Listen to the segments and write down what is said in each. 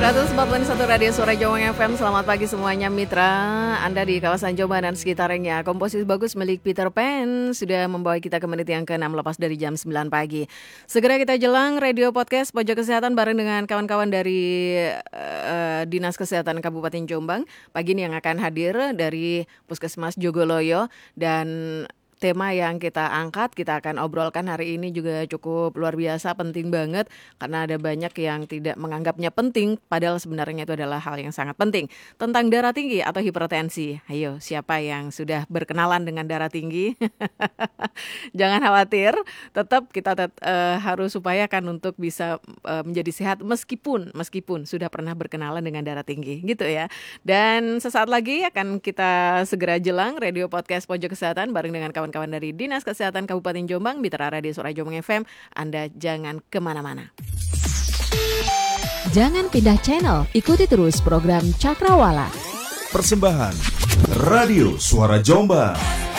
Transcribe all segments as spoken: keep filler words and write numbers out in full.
seratus empat puluh satu Radio Suara Jombang F M. Selamat pagi semuanya mitra. Anda di kawasan Jombang dan sekitarnya. Komposisi bagus milik Peter Pan sudah membawa kita ke menit yang keenam lepas dari jam sembilan pagi. Segera kita jelang Radio Podcast Pojok Kesehatan bareng dengan kawan-kawan dari uh, Dinas Kesehatan Kabupaten Jombang. Pagi ini yang akan hadir dari Puskesmas Jogoloyo, dan tema yang kita angkat, kita akan obrolkan hari ini juga cukup luar biasa, penting banget. Karena ada banyak yang tidak menganggapnya penting, padahal sebenarnya itu adalah hal yang sangat penting. Tentang darah tinggi atau hipertensi. Ayo, siapa yang sudah berkenalan dengan darah tinggi? Jangan khawatir, tetap kita tet- uh, harus upayakan untuk bisa uh, menjadi sehat meskipun meskipun sudah pernah berkenalan dengan darah tinggi, gitu ya. Dan sesaat lagi akan kita segera jelang Radio Podcast Pojok Kesehatan bareng dengan kawan kawan dari Dinas Kesehatan Kabupaten Jombang, Mitra Radio Suara Jombang F M. Anda jangan kemana-mana. Jangan pindah channel, ikuti terus program Cakrawala. Persembahan Radio Suara Jombang.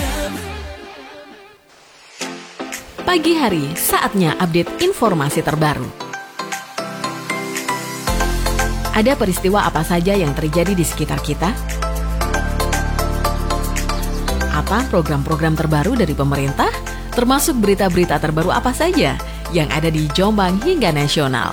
Pagi hari, saatnya update informasi terbaru. Ada peristiwa apa saja yang terjadi di sekitar kita? Apa program-program terbaru dari pemerintah, termasuk berita-berita terbaru apa saja yang ada di Jombang hingga nasional.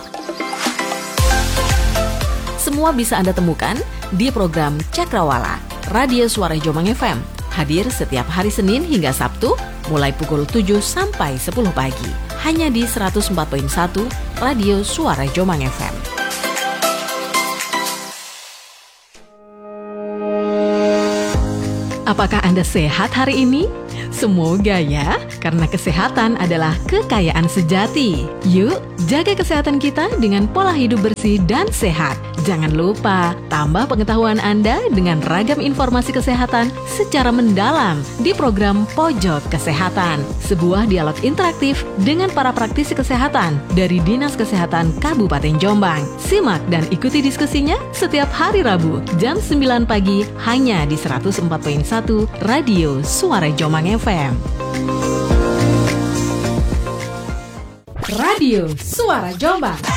Semua bisa Anda temukan di program Cakrawala, Radio Suara Jombang F M. Hadir setiap hari Senin hingga Sabtu, mulai pukul tujuh sampai sepuluh pagi. Hanya di seratus empat koma satu Radio Suara Jombang F M. Apakah Anda sehat hari ini? Semoga ya, karena kesehatan adalah kekayaan sejati. Yuk, jaga kesehatan kita dengan pola hidup bersih dan sehat. Jangan lupa, tambah pengetahuan Anda dengan ragam informasi kesehatan secara mendalam di program Pojok Kesehatan. Sebuah dialog interaktif dengan para praktisi kesehatan dari Dinas Kesehatan Kabupaten Jombang. Simak dan ikuti diskusinya setiap hari Rabu jam sembilan pagi hanya di seratus empat koma satu Radio Suara Jombang F M. Radio Suara Jombang.